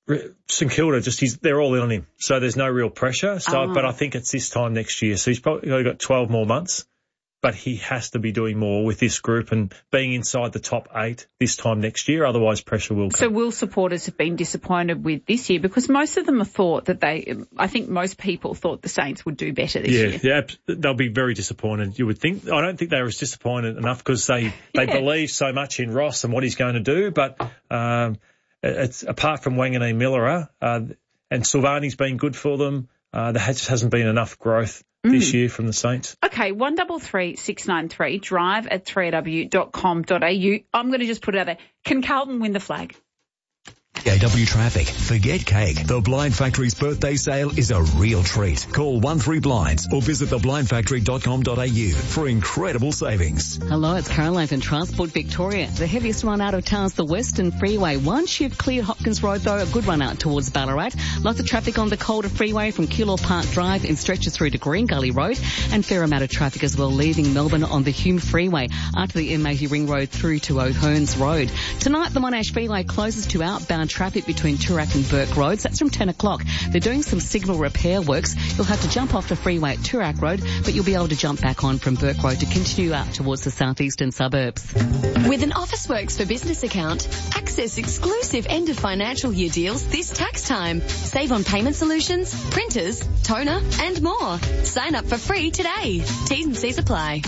St Kilda, they're all in on him. So there's no real pressure. But I think it's this time next year. So he's probably got 12 more months. But he has to be doing more with this group and being inside the top 8 this time next year. Otherwise, pressure will come. So will supporters have been disappointed with this year? Because most of them have thought that I think most people thought the Saints would do better this year. Yeah, they'll be very disappointed, you would think. I don't think they were as disappointed enough because they believe so much in Ross and what he's going to do. But it's apart from Wanganeen Miller and Silvani's been good for them, there just hasn't been enough growth this year from the Saints. Okay, 133 693 drive@3aw.com.au. I'm going to just put it out there. Can Carlton win the flag? AW traffic. Forget cake. The Blind Factory's birthday sale is a real treat. Call 13Blinds or visit theblindfactory.com.au for incredible savings. Hello, it's Caroline from Transport Victoria. The heaviest run out of town is the Western Freeway. Once you've cleared Hopkins Road, though, a good run out towards Ballarat. Lots of traffic on the Calder Freeway from Keilor Park Drive and stretches through to Green Gully Road, and fair amount of traffic as well leaving Melbourne on the Hume Freeway after the M80 Ring Road through to O'Hearns Road. Tonight, the Monash Freeway closes to outbound traffic between Toorak and Burke Roads. That's from 10 o'clock. They're doing some signal repair works. You'll have to jump off the freeway at Toorak Road, but you'll be able to jump back on from Burke Road to continue out towards the southeastern suburbs. With an Officeworks for Business account, access exclusive end of financial year deals this tax time. Save on payment solutions, printers, toner, and more. Sign up for free today. T's and C's apply.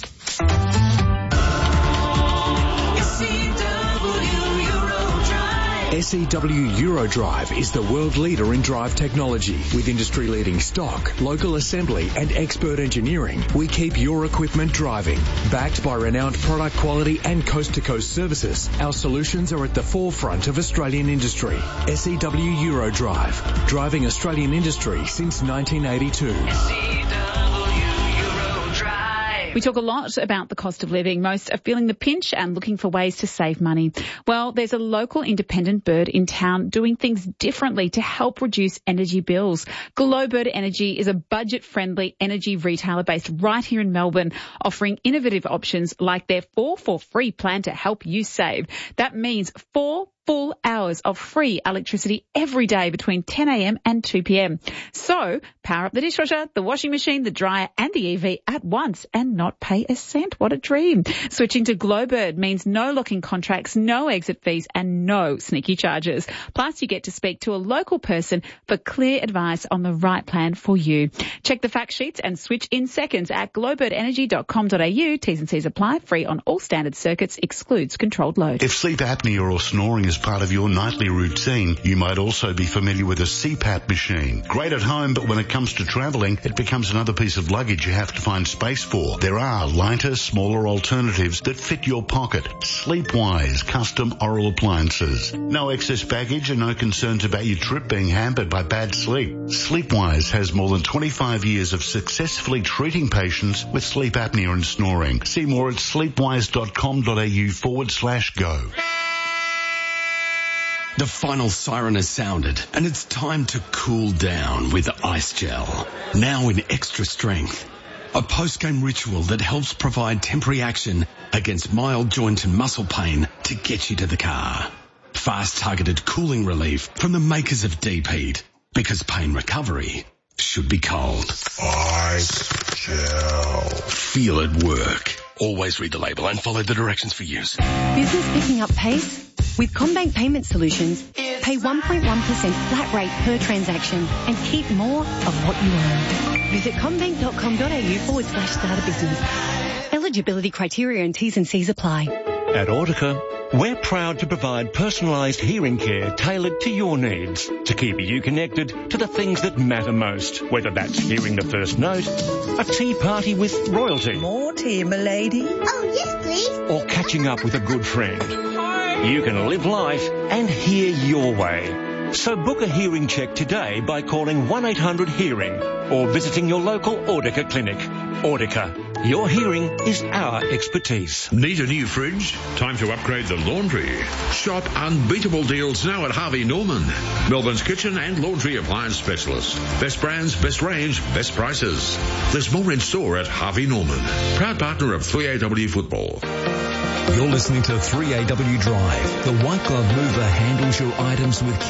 SEW Eurodrive is the world leader in drive technology. With industry-leading stock, local assembly and expert engineering, we keep your equipment driving. Backed by renowned product quality and coast-to-coast services, our solutions are at the forefront of Australian industry. SEW Eurodrive, driving Australian industry since 1982. We talk a lot about the cost of living. Most are feeling the pinch and looking for ways to save money. Well, there's a local independent bird in town doing things differently to help reduce energy bills. Glowbird Energy is a budget-friendly energy retailer based right here in Melbourne, offering innovative options like their 4 for free plan to help you save. That means 4 full hours of free electricity every day between 10 a.m. and 2 p.m. So power up the dishwasher, the washing machine, the dryer and the EV at once and not pay a cent. What a dream. Switching to Glowbird means no locking contracts, no exit fees and no sneaky charges. Plus you get to speak to a local person for clear advice on the right plan for you. Check the fact sheets and switch in seconds at glowbirdenergy.com.au. T's and C's apply. Free on all standard circuits. Excludes controlled load. If sleep apnea or snoring is part of your nightly routine, you might also be familiar with a CPAP machine. Great at home, but when it comes to travelling, it becomes another piece of luggage you have to find space for. There are lighter, smaller alternatives that fit your pocket. Sleepwise custom oral appliances. No excess baggage and no concerns about your trip being hampered by bad sleep. Sleepwise has more than 25 years of successfully treating patients with sleep apnea and snoring. See more at sleepwise.com.au/go. The final siren has sounded, and it's time to cool down with Ice Gel. Now in extra strength. A post-game ritual that helps provide temporary action against mild joint and muscle pain to get you to the car. Fast targeted cooling relief from the makers of Deep Heat. Because pain recovery should be cold. Ice Gel. Feel it work. Always read the label and follow the directions for use. Business picking up pace? With CommBank Payment Solutions, pay 1.1% flat rate per transaction and keep more of what you earn. Visit commbank.com.au/start a business. Eligibility criteria and T's and C's apply. At Audica, we're proud to provide personalised hearing care tailored to your needs to keep you connected to the things that matter most, whether that's hearing the first note, a tea party with royalty. More tea, milady. Oh, yes, please. Or catching up with a good friend. You can live life and hear your way. So book a hearing check today by calling 1-800-HEARING or visiting your local Audica clinic. Audica, your hearing is our expertise. Need a new fridge? Time to upgrade the laundry. Shop unbeatable deals now at Harvey Norman, Melbourne's kitchen and laundry appliance specialist. Best brands, best range, best prices. There's more in store at Harvey Norman, proud partner of 3AW Football. You're listening to 3AW Drive. The white glove mover handles your items with